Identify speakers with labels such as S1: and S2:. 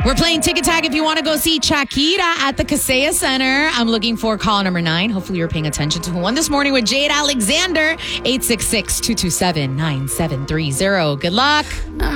S1: We're playing Ticket Tag if you want to go see Shakira at the Kaseya Center. I'm looking for call number 9. Hopefully you're paying attention to who won this morning with Jade Alexander. 866-227-9730. Good luck.